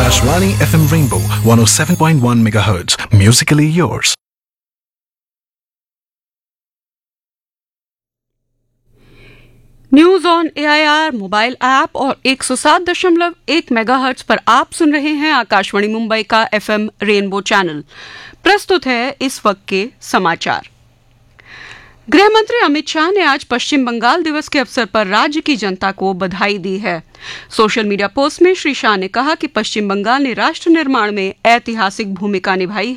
Akashvani FM Rainbow 107.1 MHz. Musically yours. News on AIR mobile app और 107.1 megahertz पर आप सुन रहे हैं आकाशवाणी मुंबई का FM रेनबो चैनल। प्रस्तुत है इस वक्त के समाचार। गृह मंत्री अमित शाह ने आज पश्चिम बंगाल दिवस के अवसर पर राज्य की जनता को बधाई दी है। सोशल मीडिया पोस्ट में श्री शाह ने कहा कि पश्चिम बंगाल ने राष्ट्र निर्माण में ऐतिहासिक भूमिका निभाई